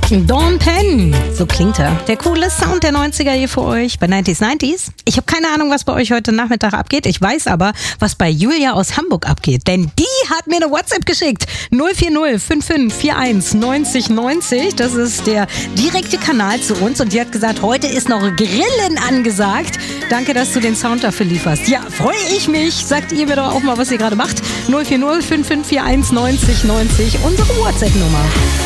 Dawn Penn, so klingt er. Der coole Sound der 90er hier für euch bei 90s. Ich habe keine Ahnung, was bei euch heute Nachmittag abgeht. Ich weiß aber, was bei Julia aus Hamburg abgeht. Denn die hat mir eine WhatsApp geschickt. 040 5541 90 90. Das ist der direkte Kanal zu uns. Und die hat gesagt, heute ist noch Grillen angesagt. Danke, dass du den Sound dafür lieferst. Ja, freue ich mich. Sagt ihr mir doch auch mal, was ihr gerade macht. 040 5541 90 90. Unsere WhatsApp-Nummer.